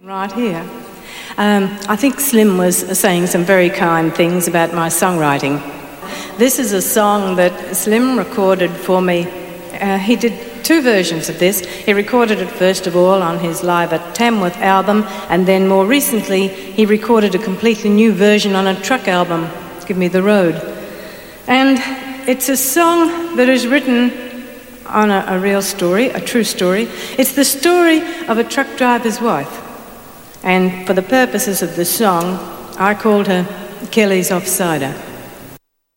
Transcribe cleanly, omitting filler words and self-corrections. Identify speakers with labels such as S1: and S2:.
S1: Right here. I think Slim was saying some very kind things about my songwriting. This is a song that Slim recorded for me. He did two versions of this. He recorded it first of all on his Live at Tamworth album, and then more recently he recorded a completely new version on a truck album, Give Me the Road. And it's a song that is written on a real story, a true story. It's the story of a truck driver's wife. And for the purposes of the song, I called her Kelly's Offsider.